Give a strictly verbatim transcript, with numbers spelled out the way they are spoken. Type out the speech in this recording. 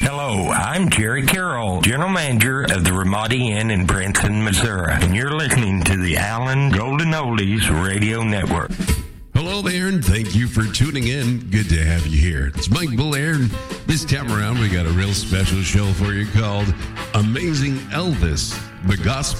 Hello, I'm Jerry Carroll, General Manager of the Ramadi Inn in Branson, Missouri, and you're listening to the Allen Golden Oldies Radio Network. Hello there, and thank you for tuning in. Good to have you here. It's Mike Blair, and this time around we got a real special show for you called Amazing Elvis, the Gospel